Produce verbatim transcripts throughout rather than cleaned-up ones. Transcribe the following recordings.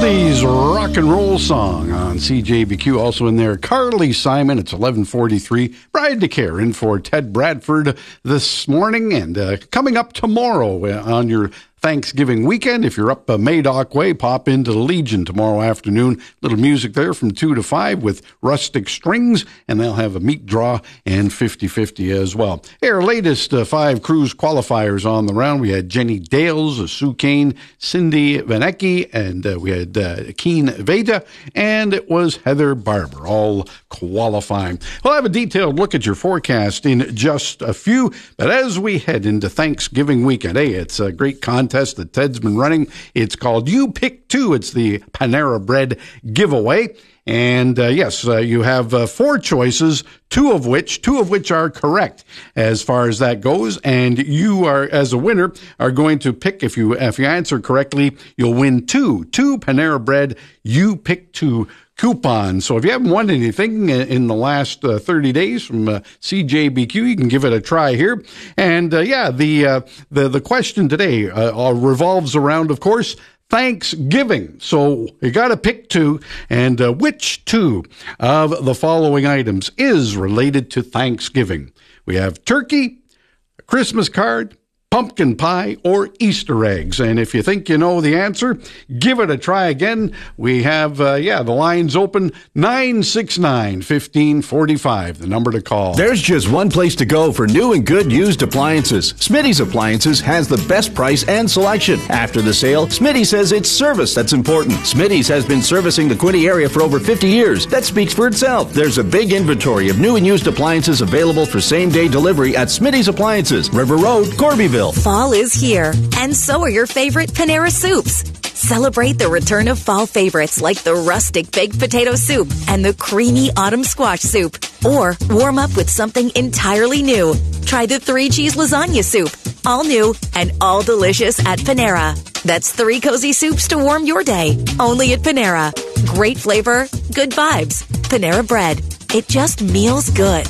Billy's Rock and Roll Song on C J B Q. Also in there, Carly Simon. It's eleven forty-three. Bride DeCare in for Ted Bradford this morning. And uh, coming up tomorrow uh, on your Thanksgiving weekend, if you're up uh, Madoc Way, pop into the Legion tomorrow afternoon. Little music there from two to five with Rustic Strings, and they'll have a meat draw and fifty-fifty as well. Hey, our latest uh, five cruise qualifiers on the round. We had Jenny Dales, uh, Sue Kane, Cindy Vanecki, and uh, we had uh, Keen Veda, and it was Heather Barber, all qualifying. We'll have a detailed look at your forecast in just a few, but as we head into Thanksgiving weekend, hey, it's a great contest that Ted's been running. It's called You Pick Two. It's the Panera Bread giveaway. And uh, yes, uh, you have uh, four choices, two of which, two of which are correct as far as that goes. And you are, as a winner, are going to pick, if you, if you answer correctly, you'll win two, two Panera Bread You Pick Two coupons. So if you haven't won anything in the last uh, thirty days from uh, C J B Q, you can give it a try here. And uh, yeah, the, uh, the, the question today uh, revolves around, of course, Thanksgiving. So you got to pick two, and uh, which two of the following items is related to Thanksgiving? We have turkey, a Christmas card, pumpkin pie, or Easter eggs. And if you think you know the answer, give it a try again. We have, uh, yeah, the lines open, nine six nine, one five four five, the number to call. There's just one place to go for new and good used appliances. Smitty's Appliances has the best price and selection. After the sale, Smitty says it's service that's important. Smitty's has been servicing the Quinte area for over fifty years. That speaks for itself. There's a big inventory of new and used appliances available for same-day delivery at Smitty's Appliances, River Road, Corbyville. Fall is here, and so are your favorite Panera soups. Celebrate the return of fall favorites like the rustic baked potato soup and the creamy autumn squash soup. Or warm up with something entirely new. Try the three cheese lasagna soup. All new and all delicious at Panera. That's three cozy soups to warm your day. Only at Panera. Great flavor, good vibes. Panera Bread. It just meals good.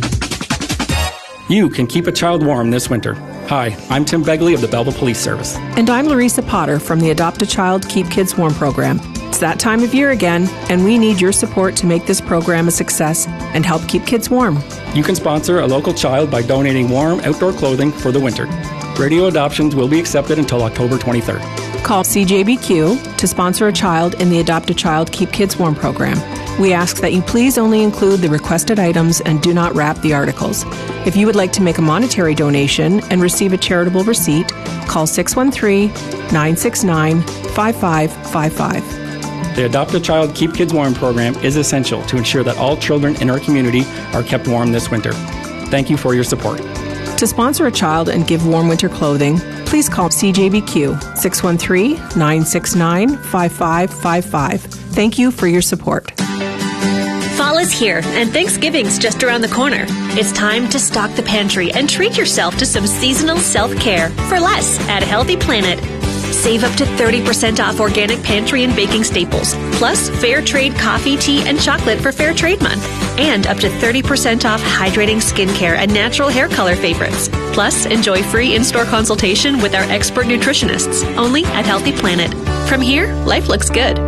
You can keep a child warm this winter. Hi, I'm Tim Begley of the Belleville Police Service. And I'm Larissa Potter from the Adopt a Child, Keep Kids Warm program. It's that time of year again, and we need your support to make this program a success and help keep kids warm. You can sponsor a local child by donating warm outdoor clothing for the winter. Radio adoptions will be accepted until October twenty-third. Call C J B Q to sponsor a child in the Adopt a Child, Keep Kids Warm program. We ask that you please only include the requested items and do not wrap the articles. If you would like to make a monetary donation and receive a charitable receipt, call six one three, nine six nine, five five five five. The Adopt a Child, Keep Kids Warm program is essential to ensure that all children in our community are kept warm this winter. Thank you for your support. To sponsor a child and give warm winter clothing, please call C J B Q six one three, nine six nine, five five five five. Thank you for your support. Fall is here, and Thanksgiving's just around the corner. It's time to stock the pantry and treat yourself to some seasonal self-care for less at Healthy Planet. Save up to thirty percent off organic pantry and baking staples, plus fair trade coffee, tea, and chocolate for Fair Trade Month, and up to thirty percent off hydrating skincare and natural hair color favorites. Plus, enjoy free in-store consultation with our expert nutritionists, only at Healthy Planet. From here, life looks good.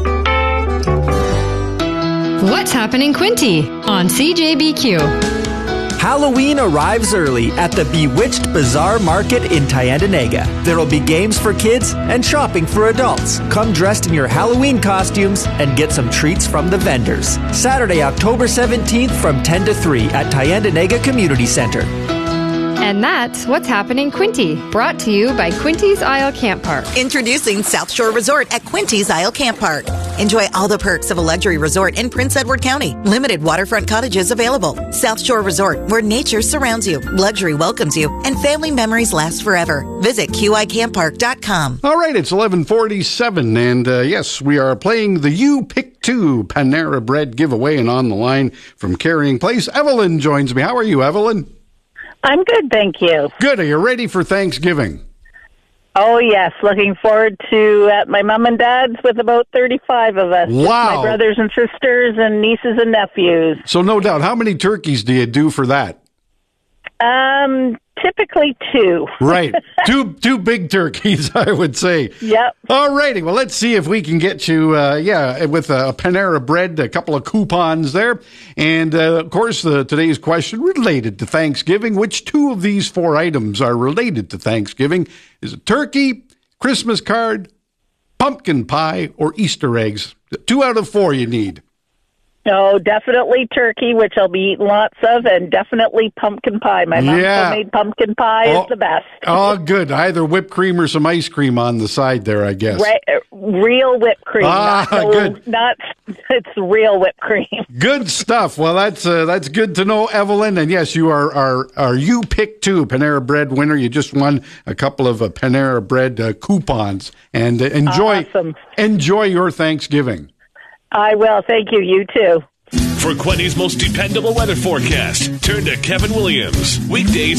What's happening, Quinte? On C J B Q. Halloween arrives early at the Bewitched Bazaar Market in Tyendinaga. There will be games for kids and shopping for adults. Come dressed in your Halloween costumes and get some treats from the vendors. Saturday, October seventeenth from ten to three at Tyendinaga Community Center. And that's What's Happening, Quinte, brought to you by Quinte's Isle Camp Park. Introducing South Shore Resort at Quinte's Isle Camp Park. Enjoy all the perks of a luxury resort in Prince Edward County. Limited waterfront cottages available. South Shore Resort, where nature surrounds you, luxury welcomes you, and family memories last forever. Visit Q I camp park dot com. All right, it's eleven forty-seven, and uh, yes, we are playing the You Pick Two Panera Bread giveaway, and on the line from Carrying Place, Evelyn joins me. How are you, Evelyn? I'm good, thank you. Good. Are you ready for Thanksgiving? Oh, yes. Looking forward to at my mom and dad's with about thirty-five of us. Wow. My brothers and sisters and nieces and nephews. So no doubt. How many turkeys do you do for that? Um, typically two. Right. Two two big turkeys, I would say. Yep. All righty. Well, let's see if we can get you, uh, yeah, with a Panera Bread, a couple of coupons there. And, uh, of course, the, today's question related to Thanksgiving. Which two of these four items are related to Thanksgiving? Is it turkey, Christmas card, pumpkin pie, or Easter eggs? Two out of four you need. Oh, definitely turkey, which I'll be eating lots of, and definitely pumpkin pie. My mom Yeah. made pumpkin pie Oh. is the best. Oh, good. Either whipped cream or some ice cream on the side there, I guess. Re- real whipped cream. Ah, not, no, good. Not, it's real whipped cream. Good stuff. Well, that's uh, that's good to know, Evelyn. And yes, you are are are you pick two Panera Bread winner. You just won a couple of uh, Panera Bread uh, coupons, and uh, enjoy Awesome. enjoy your Thanksgiving. I will. Thank you. You too. For Quinty's most dependable weather forecast, turn to Kevin Williams. Weekdays